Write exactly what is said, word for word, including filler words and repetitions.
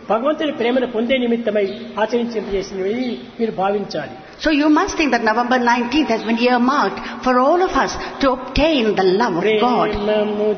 భగవంతుని ప్రేమను పొందే నిమిత్తమై ఆచరించేసినవి మీరు భావించాలి. So you must think that November nineteenth has been earmarked for all of us to obtain the love of God.